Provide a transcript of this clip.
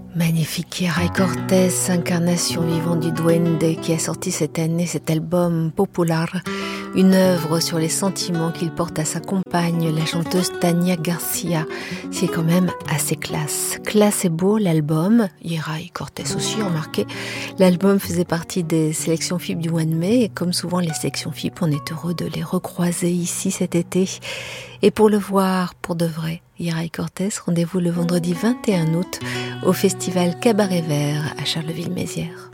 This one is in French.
Magnifique, Ray Cortés, incarnation vivante du duende, qui a sorti cette année cet album Popular, une œuvre sur les sentiments qu'il porte à sa compagne, la chanteuse Tania Garcia. C'est quand même assez classe. Classe et beau l'album, Ray Cortés aussi, remarquez. L'album faisait partie des sélections FIP du mois de mai, et comme souvent les sélections FIP, on est heureux de les recroiser ici cet été. Et pour le voir pour de vrai, Ray Cortés, rendez-vous le vendredi 21 août au festival Cabaret Vert à Charleville-Mézières.